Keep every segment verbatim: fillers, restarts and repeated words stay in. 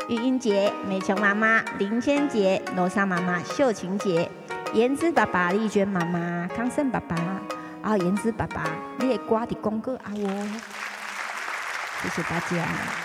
玉英姐、美琼妈妈、林千杰、罗莎妈妈、秀琴姐、颜之爸爸、丽娟妈妈、康胜爸爸，啊，颜之爸爸，你的歌的功课啊哦，谢谢大家。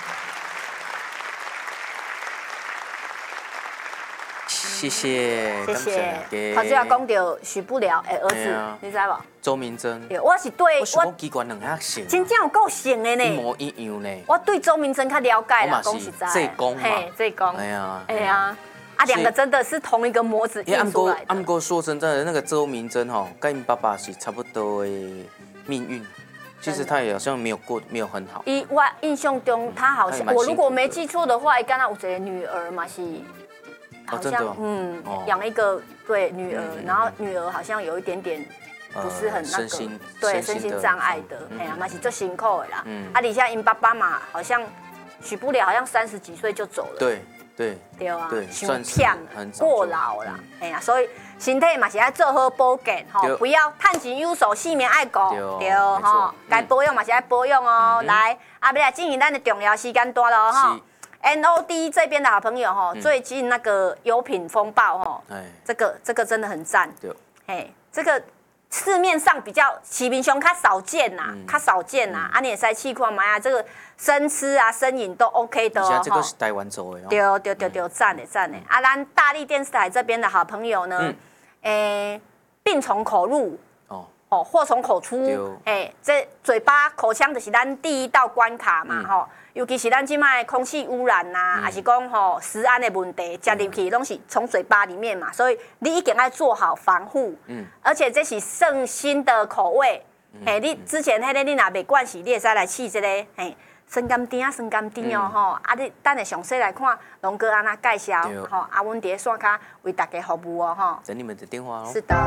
谢谢， 谢谢。头先讲到许不了的儿子，你知无？ 周明珍。 对，我是对我想机关两下像， 真正有够像的呢， 一模一样呢。 我对周明珍较了解啦， 讲实在。 这公嘛， 嘿，这公。 哎呀， 哎呀，啊，两个真的是同一个模子印出来的。 按过说真的，那个周明珍哈，跟爸爸是差不多的命运。其实他也好像没有过，没有很好。 以我印象中，他好像我如果没记错的话，刚刚有一个女儿嘛是。好像嗯，养了一个对女儿，然后女儿好像有一点点不是很那个，对身心障碍的，哎呀，嘛是做辛苦的啦。嗯，啊，底下因爸爸嘛，好像许不了，好像三十几岁就走了。 对对对啊， 对， 算骗过劳了，哎呀，所以身体嘛是要做好保健哈，不要探钱有手，细面爱顾，对哈，该保养嘛是要保养哦。来，啊，不来进行咱的重要时间段了哈。N O D 这边的好朋友哈，最近那个优品风暴哈，这个这个真的很赞，哎，这个市面上比较起平熊较少见呐，较少见呐，啊你也在气矿买啊，这个生吃啊生饮都 OK 的哦。 现在这个是台湾做的哦。 对对对对，赞的赞的。啊，咱大力电视台这边的好朋友呢，诶，病从口入。哦，祸从口出，哎，这嘴巴口腔就是咱第一道关卡嘛，吼、嗯，尤其是咱即卖空气污染呐、啊，还、嗯、是讲吼食安的问题，吃入去拢是从嘴巴里面嘛，所以你一定要做好防护，嗯，而且这是圣心的口味，哎、嗯，你之前迄个你若袂惯势，你会使来试这个，哎，酸甘甜啊，酸甘甜哦，吼、嗯，啊，你等下详细来看龙哥安那介绍，吼，啊，阮伫线卡为大家服务哦，吼， 等你们的电话哦。 是的。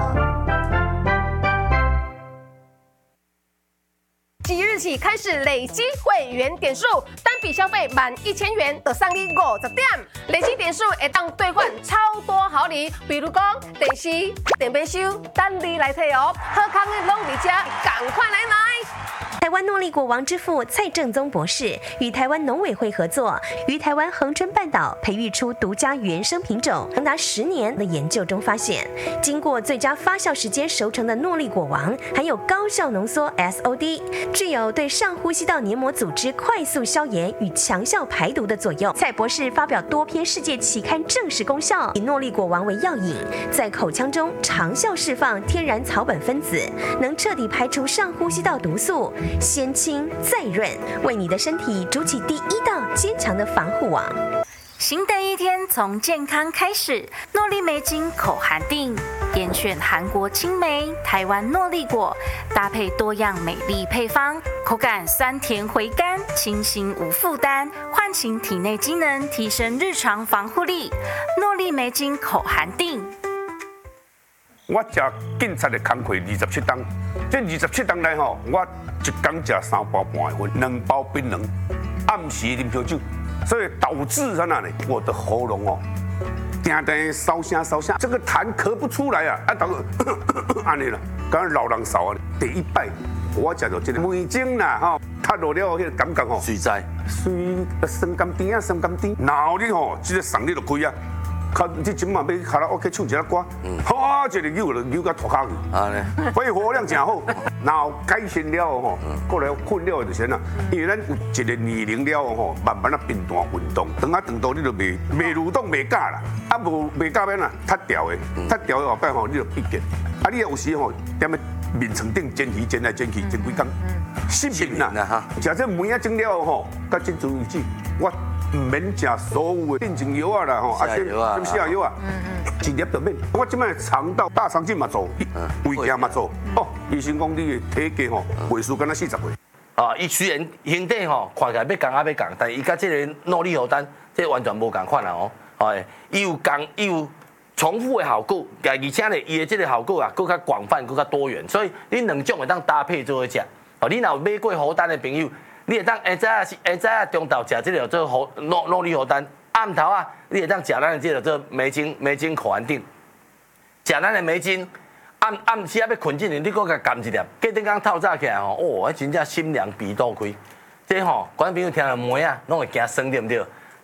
即日起开始累积会员点数，单笔消费满一千元就送你五十点，累积点数会当兑换超多好礼，比如讲电视、电冰箱，等你来摕哦。好康的拢伫遮，赶快来买！ 台湾诺丽果王之父蔡正宗博士与台湾农委会合作，于台湾恒春半岛培育出独家原生品种，长达十年的研究中发现，经过最佳发酵时间熟成的诺丽果王，含有高效浓缩 S O D， 具有对上呼吸道黏膜组织快速消炎与强效排毒的作用。蔡博士发表多篇世界期刊证实功效，以诺丽果王为药引，在口腔中长效释放天然草本分子，能彻底排除上呼吸道毒素。先清再润，为你的身体筑起第一道坚强的防护网。 新的一天从健康开始，诺丽梅精口含定，严选韩国青梅、台湾诺丽果，搭配多样美丽配方，口感酸甜回甘，清新无负担，唤醒体内机能，提升日常防护力。诺丽梅精口含定。 我食警察的工课二十七档，这二十七档内吼，我一天食三包半的粉，两包槟榔，暗时啉烧酒，所以导致啥呢？我的喉咙哦，定定烧声烧声，这个痰咳不出来啊，啊，等安尼啦，刚刚老人少啊，第一摆我食到这个梅精啦吼，吸落了迄个感觉吼， 水在， 水酸甘甜啊，酸甘甜，然后你吼，这个嗓你就开啊。卡，你今晚要卡拉 OK 唱一下歌，好一个扭了扭到脱骹去，啊咧，肺活量真好，然后改善了吼，过来困了就先啦，因为咱有一个年龄了吼，慢慢啊变大运动，等下长到你就袂袂蠕动袂假啦，啊无袂假变啦，脱掉的，脱掉的后摆吼你就闭结，啊你有时吼踮咧面床顶煎鱼煎来煎去煎几工，失眠啦哈，食这梅啊蒸了吼，到今阵为止我。唔免食所有的变种药啊啦吼，啊些什么下药啊，一粒就免。我即摆肠道大肠镜嘛做，胃镜嘛做，哦，医生讲你的体格吼，岁数敢若四十岁。 啊，伊虽然身体吼看起来要降啊要降，但伊甲即个诺丽荷丹，这完全无共款啦哦。哎，伊有降，伊有重复的效果，而且咧，伊的这个效果啊，更较广泛，更较多元，所以你两种会当搭配做伙食。哦，你若有买过荷丹的朋友。你会当下早啊是下早啊中昼食这个做荷诺诺丽荷丹，暗头啊你会当食咱的这个做梅精梅精口含定，食咱的梅精，暗暗时啊要困之前你搁甲含一粒，隔顶工透早起来吼，哦，真正心凉鼻都开，这吼观众朋友听了梅啊，拢会惊酸对不对？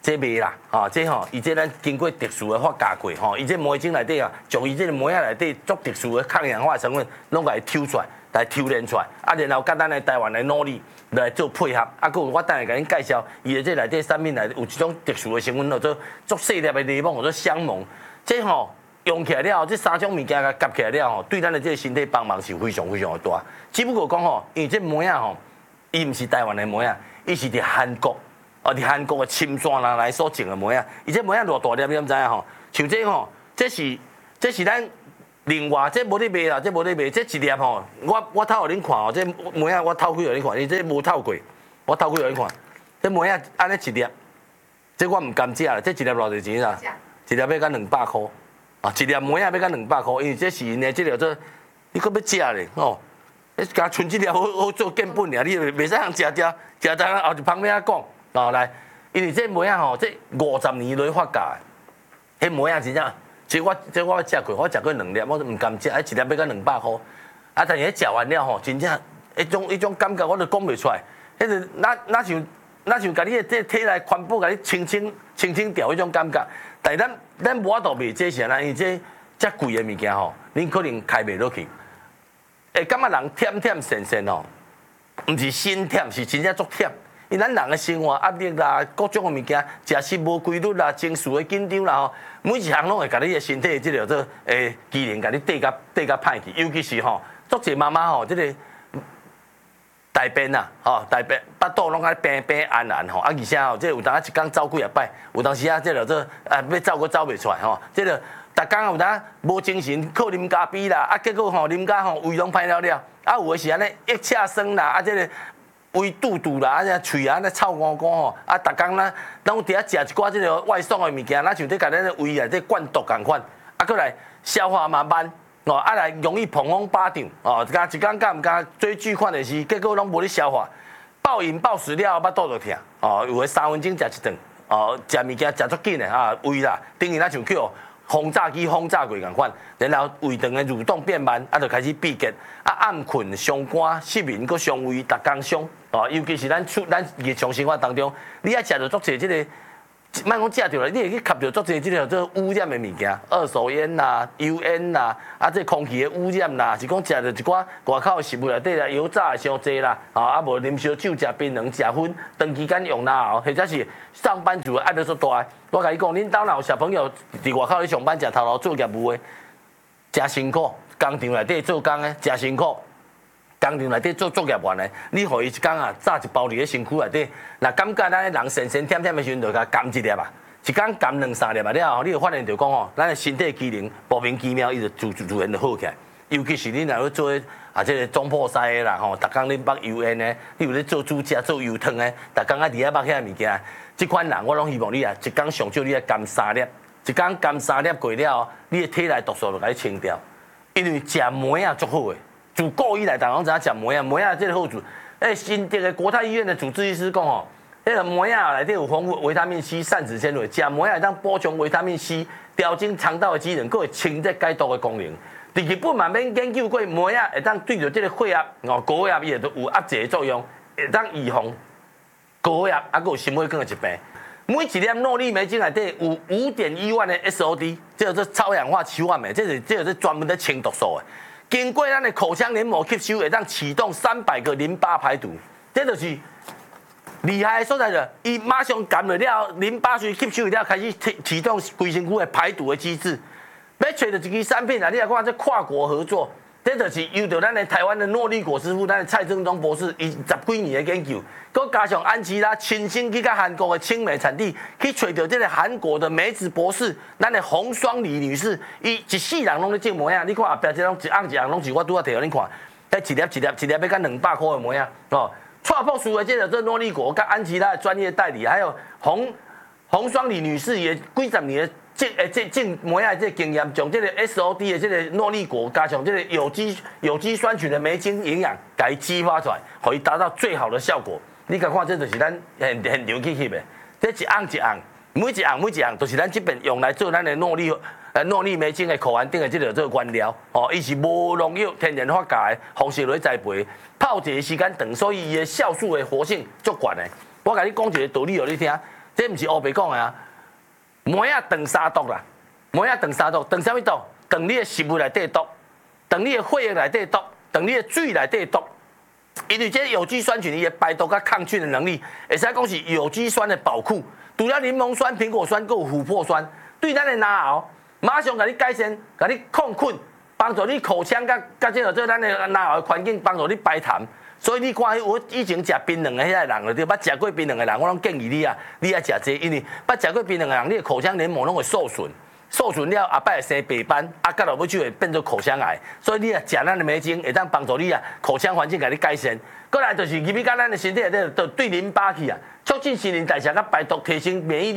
这卖啦，吼，这吼，伊这咱经过特殊的发酵过，吼，伊这梅精内底啊，从伊这个梅啊内底足特殊的抗氧化成分，拢甲伊抽出来，来抽炼出来，啊，然后甲咱的台湾来努力来做配合，啊，佮我等下甲恁介绍，伊的这内底产品内有一种特殊的成分，叫做足细粒的柠檬，叫做香檬，这吼用起来了，这三种物件甲夹起来了吼，对咱的这个身体帮忙是非常非常的大。只不过讲吼，因为这梅啊吼，伊毋是台湾的梅啊，伊是伫韩国。哦，伫韩国的青山人来所种的梅啊，伊这梅啊偌大粒，你毋知影吼？像这吼，这是这是咱另外这无咧卖啦，这无咧卖，这一粒吼，我我透互恁看哦，这梅啊我透开互恁看，伊这无透过，我透开互恁看，这梅啊安尼一粒，这我毋甘食啦，这一粒偌侪钱啦？一粒要甲两百箍，啊，一粒梅啊要甲两百箍，因为这是因的这个做，你搁要食咧哦，你加剩一粒好好做建本尔，你袂使通食食食到后一旁边仔讲。哦，来，因为这梅啊吼，这五十年来发酵的，迄梅啊真正，其实我这我食过，我食过两粒，我都唔甘食，一粒要甲两百箍，啊，但是迄食完了吼，真正迄种迄种感觉我都讲袂出来，迄个那那像那像甲你的这体内环保甲你清清清清掉迄种感觉，但是咱咱无法度卖这些啦，因为这遮贵的物件吼，恁可能开袂落去，会感觉人忝忝神神哦，毋是心忝，是真正足忝。因咱人的生活压力啦，各种的物件，食食无规律啦，情绪的紧张啦吼，每一项拢会甲你的身体即个做诶机能，甲你缀甲缀甲歹去。尤其是吼，足侪妈妈吼，即个大便呐，吼大便巴肚拢爱病病暗暗吼，啊而且吼，即有当一工走几啊摆，有当时啊，即个做啊要走佫走袂出来吼，即个逐工有当无精神，靠啉咖啡啦，啊结果吼啉甲吼胃拢歹了了，啊有诶是安尼一车酸啦，啊即个。胃肚肚啦，啊，只喙啊，那臭糊糊吼，啊，逐工咱拢伫遐食一寡即个外送的物件，咱像伫甲咱的胃啊，这灌毒共款，啊，过来消化嘛慢，哦，啊来容易膀胱巴掌，哦，加一工甲毋加追剧看电视，结果拢无咧消化，暴饮暴食了，巴肚就疼，哦，有诶三分钟食一顿，哦，食物件食足紧的啊，胃啦，等于咱像叫轰炸机轰炸过共款，然后胃肠的蠕动变慢，啊，就开始闭结，啊，暗困、伤肝、失眠、佮伤胃，逐工伤。哦，尤其是咱出咱日常生活当中，你爱食着足侪即个，莫讲食着啦，你会去吸着足侪即个做污染的物件，二手烟啦、油烟啦，啊，这空气的污染啦，是讲食着一寡外口的食物内底啦，油炸的伤济啦，啊，啊无啉烧酒、食槟榔、食薰，长期间用啦后，或者是上班族压力足大。我甲你讲，恁兜若有小朋友伫外口咧上班，食头路做业务的，真辛苦，工厂内底做工的，真辛苦。工厂内底做作业员的，你互伊一工啊炸一包伫咧身躯内底，若感觉咱人神神忝忝的时阵，就甲含一粒啊，一工含两三粒啊了后，你就发现就讲吼，咱的身体机能莫名其妙伊就自自然就好起来。尤其是你若要做啊，即个总破塞的啦吼，逐工咧捌油烟的，你有咧做煮食、做油汤的，逐工啊伫遐捌遐物件，即款人我拢希望你啊，一工上少你啊含三粒，一工含三粒过了，你的体内毒素就甲你清掉，因为食梅啊足好的。自古以来，大家拢知影食梅啊，梅啊这个好处。诶，新竹的国泰医院的主治医师讲吼，迄个梅啊内底有丰富维他命 C、膳食纤维，食梅啊当补充维他命 C， 调整肠道的机能，佫会清洁解毒的功能。伫日本嘛免研究过梅啊会当对着这个血压哦高压伊会都有压制的作用，会当预防高压，啊佫有心血管的疾病。每一粒诺丽梅精内底有五点一万的 S O D， 这个是超氧化七万镁，这是这个是专门在清毒素的。经过咱的口腔黏膜吸收，会当启动三百个淋巴排毒，这就是厉害的所在了。伊马上含了了，淋巴水吸收了，开始启动规身躯的排毒的机制。要找到一支产品啊，你来看这跨国合作，这就是由着咱的台湾的诺丽果师傅，咱的蔡正宗博士，伊十几年的研究，佮加上安琪拉亲身去到韩国的青梅产地，去找到这个韩国的梅子博士，咱的洪双李女士，伊一世人拢咧种梅啊！你看后壁这种一盎一盎拢是我拄仔摕互恁看，迄一粒一粒一粒要甲两百块的梅啊！哦，创博士的这个这诺丽果，甲安琪拉的专业代理，还有洪洪双李女士也几十年的。这诶，这种梅啊，这经验，从这个 S O D 的这个诺丽果，加上这个有机有机酸醛的梅精营养，给它激发出来，可以达到最好的效果。你甲看，这就是咱现现场去翕的，这一盎一盎，每一盎每一盎，都是咱这边用来做咱的诺丽呃诺丽梅精的口含定的这个这个原料。哦，伊是无农药、天然发酵的，方式来栽培，泡一个时间长，所以伊的酵素的活性足悬的。我甲你讲一个道理，互你听。 这不是黑白讲的啊。梅啊断三毒啦，梅啊断三毒，断啥物毒？断你的食物内底毒，断你的血液内底毒，断你的水内底毒。因为这有机酸菌伊的排毒甲抗菌的能力，会使讲是有机酸的宝库。除了柠檬酸、苹果酸，还有琥珀酸，对咱的牙喉马上甲你改善，甲你抗菌，帮助你口腔甲甲这个做咱的牙喉的环境，帮助你排痰。所以你看，我以前食槟榔的迄个人，对，捌食过槟榔的人，我拢建议你啊，你爱食这，因为捌食过槟榔的人，你的口腔黏膜拢会受损。受损了，后摆会生白斑，啊，到落尾就会变做口腔癌。所以你啊，食咱的梅精，会当帮助你啊，口腔环境给你改善。过来就是入去到咱的身体内底，就对淋巴去啊，促进新陈代谢，甲排毒，提升免疫力。